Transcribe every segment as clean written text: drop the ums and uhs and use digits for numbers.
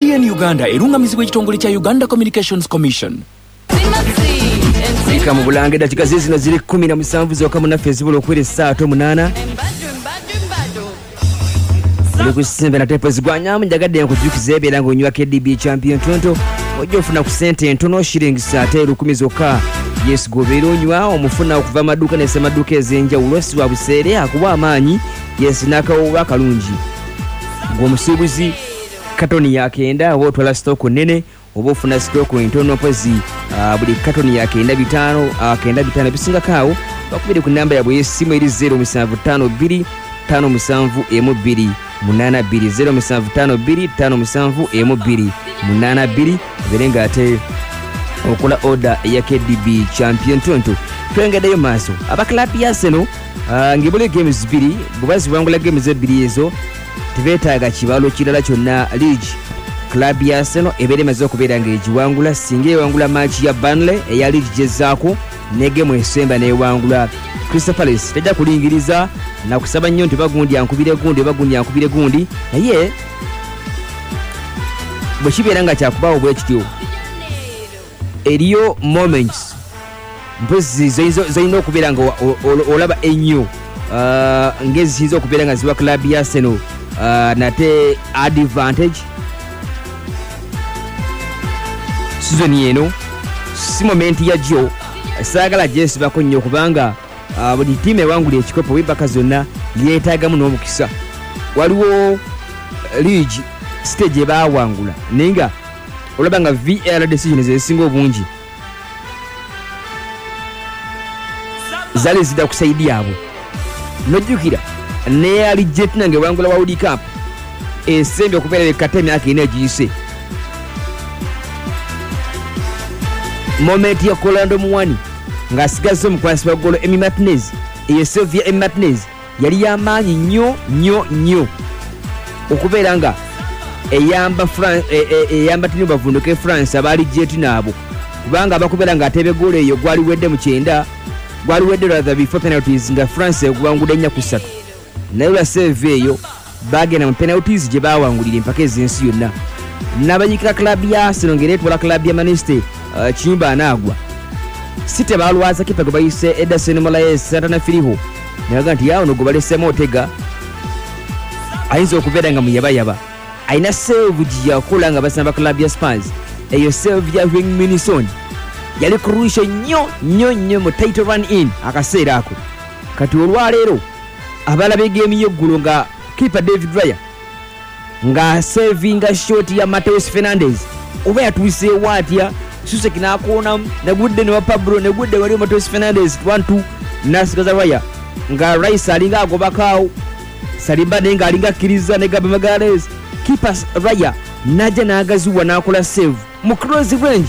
MTN Uganda erungamizibwa ekitongole kya Uganda Communications Commission. Ika mu Bulange dakika zino ziri 17 zokka munaffe zibulo okwera essaato 8. Oli kusimba na tepo zigwanyamu njagadde nkujukiza ebeera ng'onywa KDB Champion Tonto ojja ofuna ku ssente entono shillings 10 zokka. Yes gobeera onywa omufuna okuva amaduuka n'essemaduuka ez'enjawulo si wa buseere akuba amaanyi yes n'akawoba kalungi. Ng'omusuubuzi katoni ya kenda oba otwala sitooku nnene oba ofuna sitooku entono mpozi buli katoni ya kenda bitano bisingako awo bakubire ku namba yabwe y'essimu eri 0752 571 82 berenga ate okola order ya KDB Champion Tonto. Twengeddeyo maaso aba club ya Arsenal ngibule games 2 bubazi bwangula games 2 ezo tibetaaga kibalo kirala kyonna. League club ya Arsenal ebere maze okubeera ng'egiwangula singa ewangula match ya Burnley eya league gezaako ne game esemba n'ewangula Crystal Palace tejja kulingiriza na kusaba nnyo nti bagundi yankubire gundi naye bwe kibeera nga kyakubaawo bwe kityo eriyo moments mpozi zirina okubeera nga olaba ennyo ng'eziyinza okubeera nga ziwa club ya Arsenal nate advantage. Season eno si momenti ya jo saagala gyesibako nnyo kubanga buli tiimu ewangula ekikopo webaka zonna yeetaagamu n'omukisa. Waliwo league stage ebaawangula naye nga olaba nga VAR decisions ezisinga obungi zali zidda ku saidi yaabwe. Nojjukira ne Argentina ng'ewangula World Cup esembye okubeera ekata emyaka ena egiyise. Moment ya Colando Muwani ng'asigaze omukwasi wa golo Emi Martinez eyo Sylvia Emi Martinez yali y'amaanyi nnyo okubeera nga eyamba tini bavunduke France abali Argentina abo kubanga abakubeera nga atebe golo eyo gwali wedde mu 9 gwali wedde rather before penalties nga France egwangudde 4-3 naye la save eyo bagenda mu penalties gye baawangulira empaka ez'ensi yonna n'abanyika club ya Arsenal ng'ereetwala club ya Manchester Chimba anagwa site balwaza kipa gwe bayise Ederson Moraes Santana Filiho naga nti yawo nogo balesemo Otega ayinza okubeera nga muyabayaba ayina save giyakola nga basamba club ya Spurs eyo save ya Heung-min Son yali crucial nnyo mu title run in akaseera ako. Kati olwaleero abalabe game y'eggulu nga kipa David Raya nga savinga shot ya Mateus Fernandes oba yatuuse watya Susek n'akoona negudde ne wa Pablo negudde wali Mateus Fernandes 1-2 nasigaza Raya nga Rice alinga agobakaawo Saliba nenga alinga akkiriza ne Gabi Magalhaes kipa Raya najja n'agaziwa n'akola save mu close range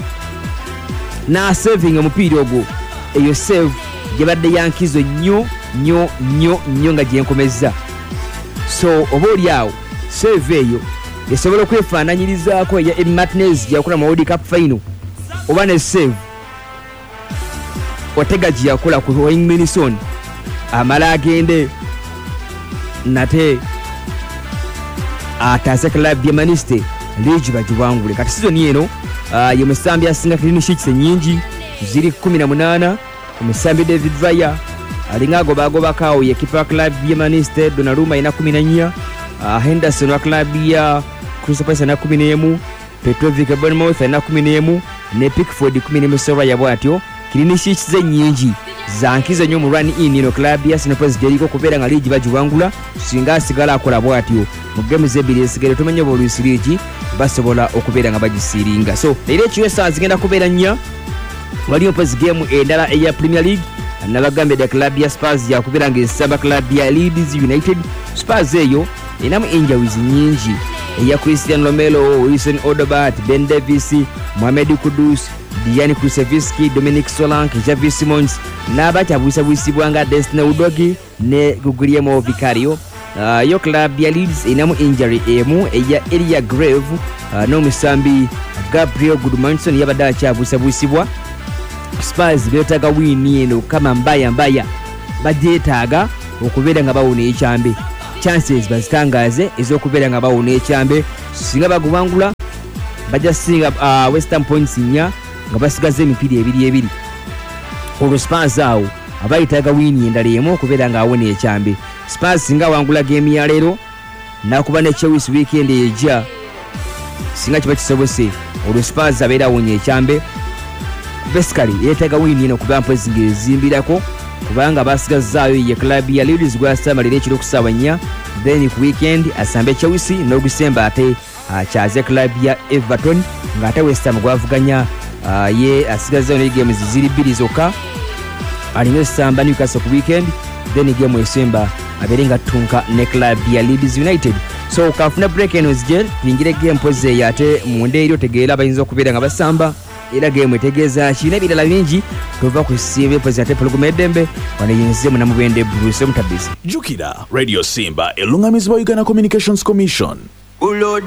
na saving omupiira ogwo eyo save gye badde yankizo nnyo nga gyenkomezza. So oba oli awo save eyo esobola okwefaananyirizaako eya Emi Martinez gyakola mu World Cup final oba ne save Otega gyakola ku Heung-min Son amala agende nate ataase club ya Manchester League bagiwangule. Kati season eno ye musambi asinga clean sheets ennyingi ziri 18. Omusambi David Raya alinga agobagobakaawo ye kipa club ya Manchester. Donnarumma ina 14, Henderson wa club ya Crystal Palace na 11, Petrovic Bournemouth na 11 ne Pickford 11. Sora ya bwatyo clean sheets zennyingi zankiza nnyo mu run in ino club ya Arsenal jeriko kubeera nga league bagiwangula singa asigala akola bwatyo mu games ebiri esigere tumenye boluisi league basobola okubeera nga bagisiringa. So leero ekiwesa zigenda kubeera nnya waliyo pos game endala eya Premier League nabagambe da club ya Spurs ya kubeera nga esaba club ya Leeds United. Spurs eyo enamu injuries nyingi eya Christian Romero, Wilson Odegaard, Ben Davies, Mohamed Kudus, Diani Kulusevski, Dominic Solanke, Javi Simons n'abakyabuusibwa nga Destiny Udogie ne Guglielmo Vicario. Yo club ya Leeds inamu injury emu eya Elia Grave n'omusambi Gabriel Goodmanson yabadde akyabuusibwa. Spurs beetaaga wini eno kama mbaya bagyetaaga okubeera nga bawona ekyambe. Chances bazitangaze ez'okubeera nga bawona ekyambe singa bagubangula bajja singa Western Points 4 nga basigaze emipiira 2-2 olwo Spurs awo abayitaga wini endala emu okubeera nga awona ekyambe. Spurs nga wangula game ya leero nakuba ne Chelsea weekend ejja singa kiba kisobose olwo Spurs abeera awonye ekyambe. Basically yeetaga wini eno kuba mpozi ng'ezimbirako kubanga basigazaayo ye club ya Leeds gwasamalira ekiro ku ssaawa 4 then ku weekend asambe Chelsea n'Ogusemba ate akyaze club ya Everton ng'ate West Ham gwavuganya ye asigazayo ne games ziri 2 zokka alina samba Newcastle ku weekend then game esemba abeere nga tunka ne club ya Leeds United. So kafuna break eno zije twingire game poze yate mu ndeero tegeera bayinza okubeera nga basamba era game etegeeza kina ebirala bingi tova ku sibe poze yate pologume Dembe wanayinze mu namubende Bruce Mutabisi. Jukira Radio Simba elungamizibwa Uganda Communications Commission.